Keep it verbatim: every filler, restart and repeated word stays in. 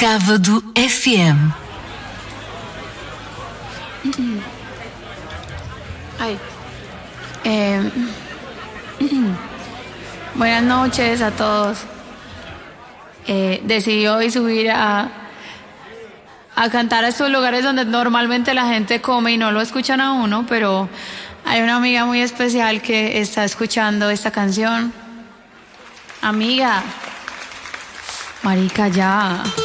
Sábado F M. Ay. Eh, buenas noches a todos. Eh, decidí hoy subir a, a cantar a estos lugares donde normalmente la gente come y no lo escuchan a uno, pero hay una amiga muy especial que está escuchando esta canción. Amiga, marica, ya.